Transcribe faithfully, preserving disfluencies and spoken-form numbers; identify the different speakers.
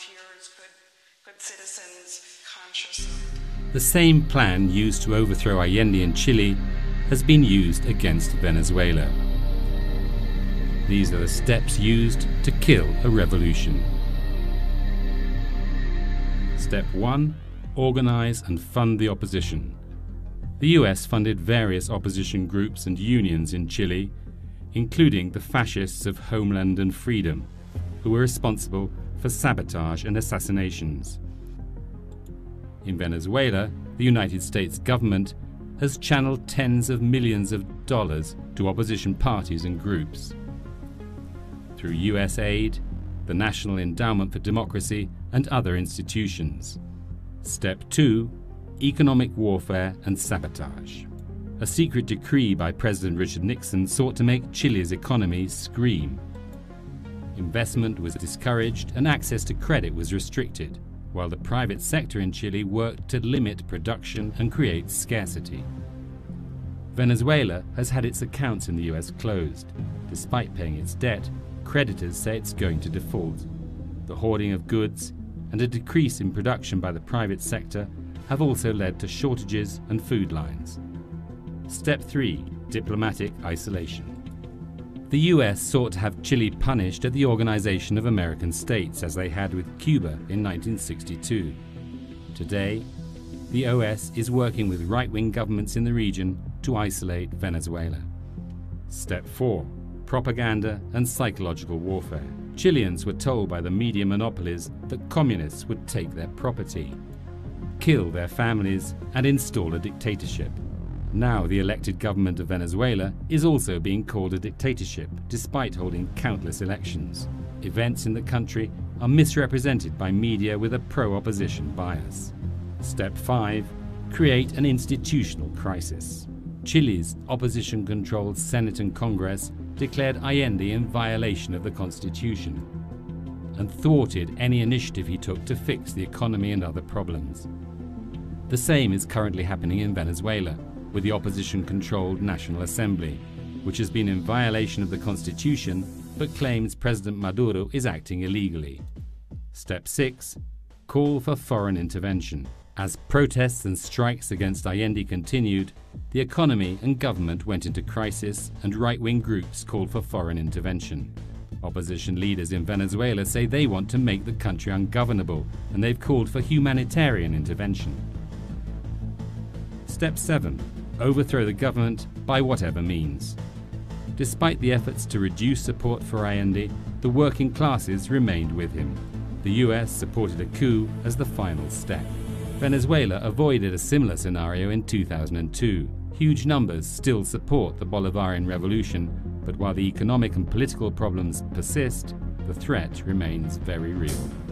Speaker 1: volunteers, good, good citizens, conscious of...
Speaker 2: The same plan used to overthrow Allende in Chile has been used against Venezuela. These are the steps used to kill a revolution. Step one. Organize and fund the opposition. The U S funded various opposition groups and unions in Chile, including the fascists of Homeland and Freedom, who were responsible for sabotage and assassinations. In Venezuela, the United States government has channeled tens of millions of dollars to opposition parties and groups. Through U S aid, the National Endowment for Democracy, and other institutions. Step two. Economic warfare and sabotage. A secret decree by President Richard Nixon sought to make Chile's economy scream. Investment was discouraged and access to credit was restricted, while the private sector in Chile worked to limit production and create scarcity. Venezuela has had its accounts in the U S closed. Despite paying its debt, creditors say it's going to default. The hoarding of goods and a decrease in production by the private sector have also led to shortages and food lines. Step three. Diplomatic isolation. The U S sought to have Chile punished at the Organization of American States, as they had with Cuba in nineteen sixty-two. Today, the O S is working with right-wing governments in the region to isolate Venezuela. Step four. Propaganda and psychological warfare. Chileans were told by the media monopolies that communists would take their property, kill their families, and install a dictatorship. Now the elected government of Venezuela is also being called a dictatorship, despite holding countless elections. Events in the country are misrepresented by media with a pro-opposition bias. Step five. Create an institutional crisis. Chile's opposition-controlled Senate and Congress declared Allende in violation of the Constitution and thwarted any initiative he took to fix the economy and other problems. The same is currently happening in Venezuela with the opposition-controlled National Assembly, which has been in violation of the Constitution but claims President Maduro is acting illegally. Step six. Call for foreign intervention. As protests and strikes against Allende continued, the economy and government went into crisis and right-wing groups called for foreign intervention. Opposition leaders in Venezuela say they want to make the country ungovernable, and they've called for humanitarian intervention. Step seven. Overthrow the government by whatever means. Despite the efforts to reduce support for Allende, the working classes remained with him. The U S supported a coup as the final step. Venezuela avoided a similar scenario in two thousand two. Huge numbers still support the Bolivarian revolution, but while the economic and political problems persist, the threat remains very real.